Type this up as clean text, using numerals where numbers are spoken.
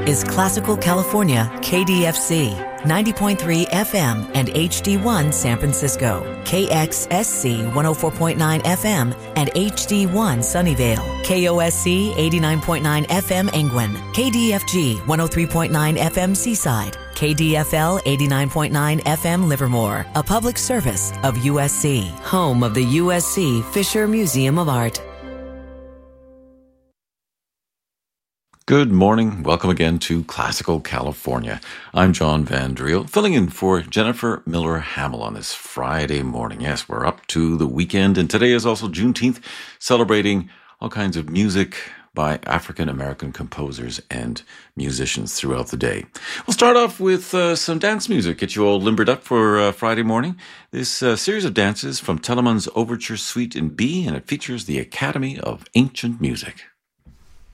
is Classical California KDFC, 90.3 FM and HD1 San Francisco, KXSC 104.9 FM and HD1 Sunnyvale, KOSC 89.9 FM Angwin, KDFG 103.9 FM Seaside, KDFL 89.9 FM Livermore, a public service of USC, home of the USC Fisher Museum of Art. Good morning. Welcome again to Classical California. I'm John Van Driel, filling in for Jennifer Miller-Hamill on this Friday morning. Yes, we're up to the weekend, and today is also Juneteenth, celebrating all kinds of music by African-American composers and musicians throughout the day. We'll start off with some dance music, get you all limbered up for Friday morning. This series of dances from Telemann's Overture Suite in B, and it features the Academy of Ancient Music.